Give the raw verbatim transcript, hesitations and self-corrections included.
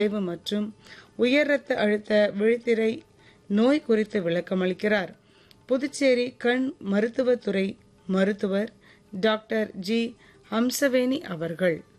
விளைவு மற்றும் உயர் இரத்த அழுத்த விழித்திரை நோய் குறித்து விளக்கமளிக்கிறார். புதுச்சேரி கண் மருத்துவத்துறை மருத்துவர் டாக்டர் ஜி ஹம்சவேணி அவர்கள்.